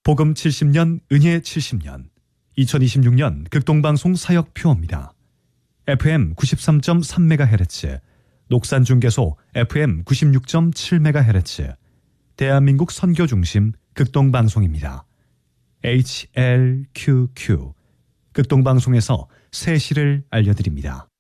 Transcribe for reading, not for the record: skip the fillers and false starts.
복음 70년, 은혜 70년, 2026년 극동방송 사역표입니다. FM 93.3MHz, 녹산중개소 FM 96.7MHz, 대한민국 선교중심 극동방송입니다. HLQQ, 극동방송에서 새 시를 알려드립니다.